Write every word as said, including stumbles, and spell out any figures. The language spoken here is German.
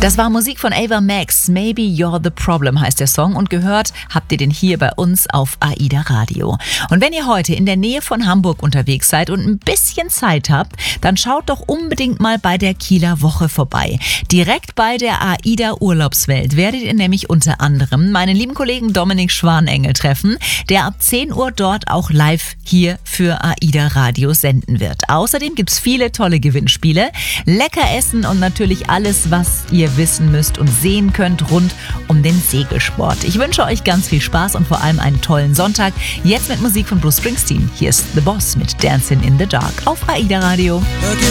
Das war Musik von Ava Max. Maybe You're the Problem heißt der Song und gehört habt ihr den hier bei uns auf AIDA Radio. Und wenn ihr heute in der Nähe von Hamburg unterwegs seid und ein bisschen Zeit habt, dann schaut doch unbedingt mal bei der Kieler Woche vorbei. Direkt bei der AIDA Urlaubswelt werdet ihr nämlich unter anderem meinen lieben Kollegen Dominik Schwanengel treffen, der ab zehn Uhr dort auch live hier für AIDA Radio senden wird. Außerdem gibt's viele tolle Gewinnspiele, lecker Essen und natürlich alles, was ihr wissen müsst und sehen könnt rund um den Segelsport. Ich wünsche euch ganz viel Spaß und vor allem einen tollen Sonntag. Jetzt mit Musik von Bruce Springsteen. Hier ist The Boss mit Dancing in the Dark auf AIDA Radio.